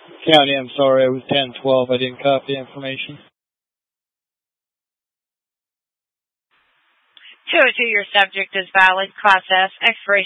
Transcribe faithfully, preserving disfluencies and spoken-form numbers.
County, I'm sorry, it was ten twelve. I didn't copy information. two oh two, your subject is valid. Class F, expiration